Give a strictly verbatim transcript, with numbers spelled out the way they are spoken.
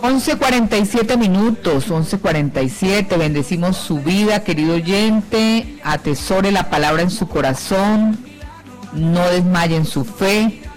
once cuarenta y siete minutos, once cuarenta y siete, bendecimos su vida, querido oyente, atesore la palabra en su corazón, no desmaye en su fe,